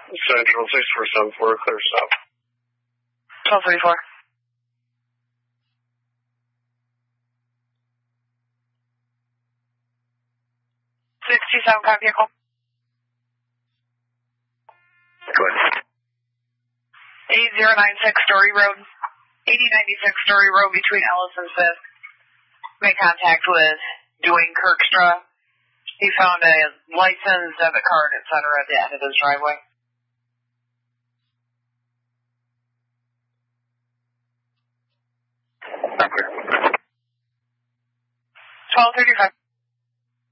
Central 6474, clear stop. 1234. 67 car vehicle. Go ahead. 8096 Story Road. 8096 Story Road between Ellis and Fisk. Made contact with Dwayne Kirkstra. He found a license, debit card, etc. at the end of his driveway. Okay. 1235.